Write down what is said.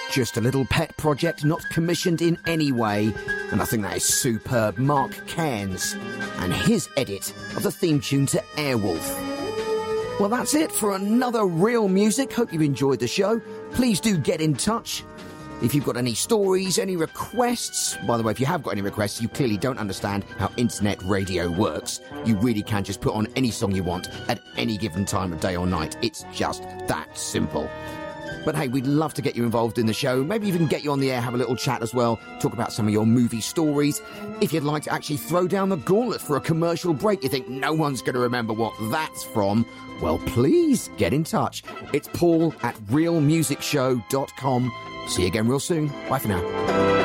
just a little pet project not commissioned in any way, and I think that is superb. Mark Cairns and his edit of the theme tune to Airwolf. Well, that's it for another Real Music. Hope you enjoyed the show. Please do get in touch. If you've got any stories, any requests, by the way, if you have got any requests, you clearly don't understand how internet radio works. You really can just put on any song you want at any given time of day or night. It's just that simple. But hey, we'd love to get you involved in the show. Maybe even get you on the air, have a little chat as well, talk about some of your movie stories. If you'd like to actually throw down the gauntlet for a commercial break, you think no one's going to remember what that's from, well, please get in touch. It's Paul at realmusicshow.com. See you again real soon. Bye for now.